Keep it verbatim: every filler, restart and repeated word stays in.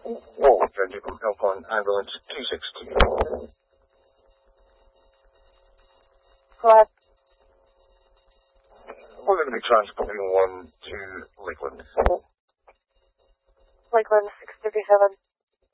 Whoa, Judge from Elkhorn Ambulance two six two. Go ahead. We're going to be transporting one to Lakeland. Lakeland six thirty-seven.